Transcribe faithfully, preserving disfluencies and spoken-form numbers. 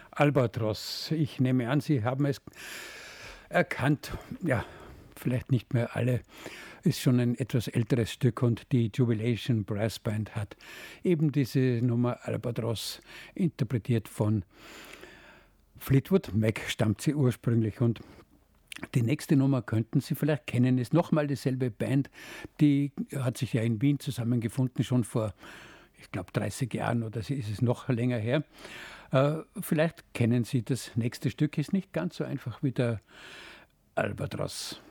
Albatros. Ich nehme an, Sie haben es erkannt. Ja, vielleicht nicht mehr alle. Ist schon ein etwas älteres Stück und die Jubilation Brass Band hat eben diese Nummer Albatros interpretiert. Von Fleetwood Mac stammt sie ursprünglich, und die nächste Nummer könnten Sie vielleicht kennen, ist nochmal dieselbe Band. Die hat sich ja in Wien zusammengefunden, schon vor, ich glaube, dreißig Jahren, oder ist es noch länger her. Äh, vielleicht kennen Sie das nächste Stück, ist nicht ganz so einfach wie der Albatros.